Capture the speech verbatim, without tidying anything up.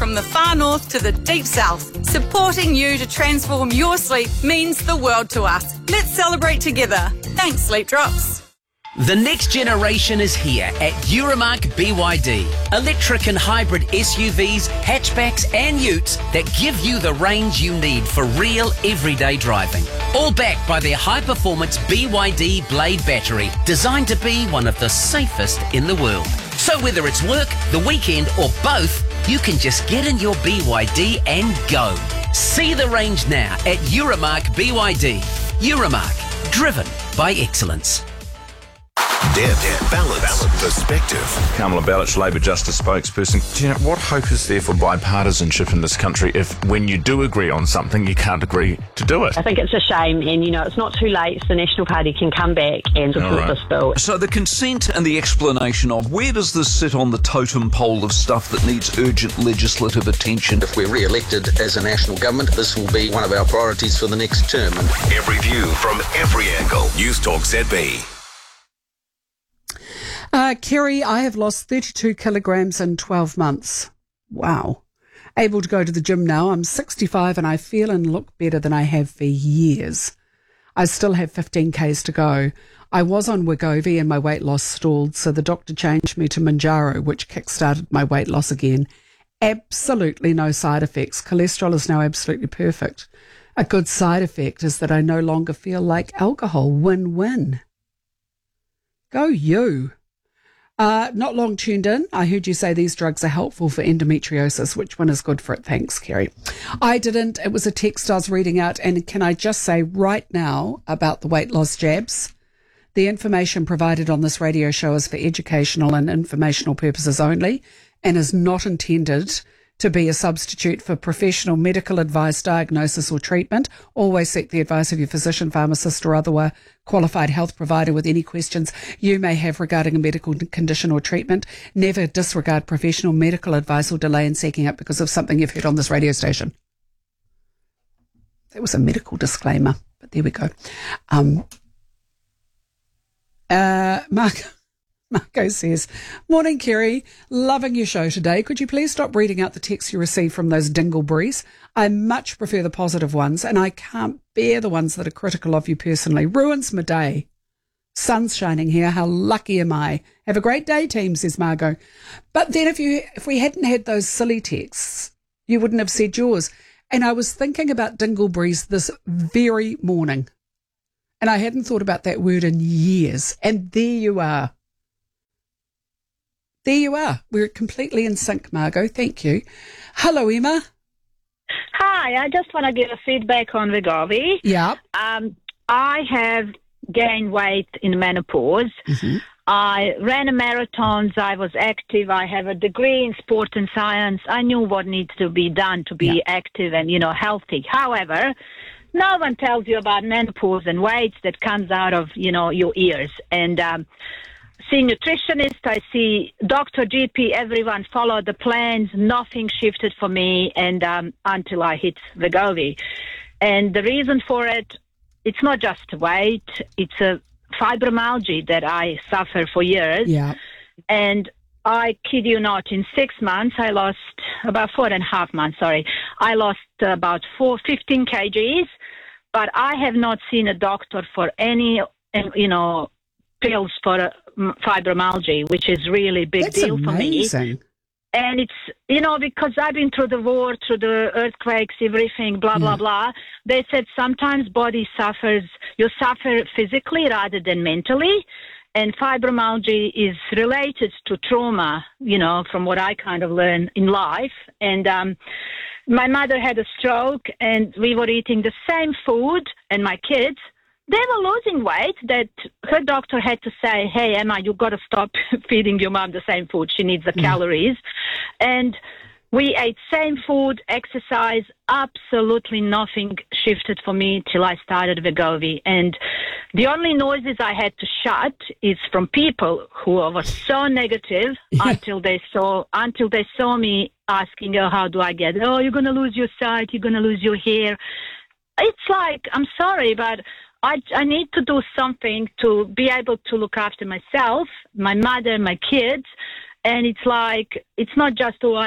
from the far north to the deep south. Supporting you to transform your sleep means the world to us. Let's celebrate together. Thanks, Sleep Drops. The next generation is here at Euromark B Y D. Electric and hybrid S U Vs, hatchbacks and utes that give you the range you need for real everyday driving. All backed by their high-performance B Y D Blade battery, designed to be one of the safest in the world. So whether it's work, the weekend or both, you can just get in your B Y D and go. See the range now at Euromark B Y D. Euromark, driven by excellence. Depth, balance, perspective. Kamala Balic, Labour Justice spokesperson. Do you know, what hope is there for bipartisanship in this country if when you do agree on something, you can't agree to do it? I think it's a shame, and, you know, it's not too late so the National Party can come back and support right. this bill. So the consent and the explanation of where does this sit on the totem pole of stuff that needs urgent legislative attention? If we're re-elected as a national government, this will be one of our priorities for the next term. Every view from every angle. News Talk Z B. Uh, Kerry, I have lost thirty-two kilograms in twelve months. Wow. Able to go to the gym now. I'm sixty-five and I feel and look better than I have for years. I still have fifteen kays to go. I was on Wegovy and my weight loss stalled, so the doctor changed me to Manjaro, which kick-started my weight loss again. Absolutely no side effects. Cholesterol is now absolutely perfect. A good side effect is that I no longer feel like alcohol. Win-win. Go you. Uh, not long tuned in. I heard you say these drugs are helpful for endometriosis. Which one is good for it? Thanks, Kerry. I didn't. It was a text I was reading out. And can I just say right now about the weight loss jabs? The information provided on this radio show is for educational and informational purposes only and is not intended to be a substitute for professional medical advice, diagnosis or treatment. Always seek the advice of your physician, pharmacist or other qualified health provider with any questions you may have regarding a medical condition or treatment. Never disregard professional medical advice or delay in seeking it because of something you've heard on this radio station. That was a medical disclaimer, but there we go. Um, uh, Mark... Marco says, morning, Kerry. Loving your show today. Could you please stop reading out the texts you receive from those dingleberries? I much prefer the positive ones, and I can't bear the ones that are critical of you personally. Ruins my day. Sun's shining here. How lucky am I? Have a great day, team, says Margot. But then if you if we hadn't had those silly texts, you wouldn't have said yours. And I was thinking about dingleberries this very morning, and I hadn't thought about that word in years. And there you are. There you are. We're completely in sync, Margot. Thank you. Hello, Emma. Hi. I just want to give a feedback on Wegovy. Yeah. Um, I have gained weight in menopause. Mm-hmm. I ran marathons. I was active. I have a degree in sport and science. I knew what needs to be done to be yeah. active and, you know, healthy. However, no one tells you about menopause and weight that comes out of, you know, your ears. And, um, see nutritionist, I see doctor, G P, everyone followed the plans. Nothing shifted for me and um, until I hit Wegovy. And the reason for it, it's not just weight. It's a fibromyalgia that I suffer for years. Yeah. And I kid you not, in six months, I lost about four and a half months, sorry. I lost about four, fifteen kgs, but I have not seen a doctor for any, you know, pills for fibromyalgia, which is really a big That's deal amazing. for me. And it's, you know, because I've been through the war, through the earthquakes, everything, blah, blah, yeah. blah. They said sometimes body suffers, you suffer physically rather than mentally. And fibromyalgia is related to trauma, you know, from what I kind of learned in life. And um, my mother had a stroke and we were eating the same food, and my kids, they were losing weight that her doctor had to say, hey, Emma, you've got to stop feeding your mom the same food. She needs the mm. calories. And we ate same food, exercise, absolutely nothing shifted for me till I started Wegovy. And the only noises I had to shut is from people who were so negative yeah. until they saw until they saw me asking, oh, how do I get it? Oh, you're going to lose your sight, you're going to lose your hair. It's like, I'm sorry, but I, I need to do something to be able to look after myself, my mother, my kids. And it's like, it's not just, oh,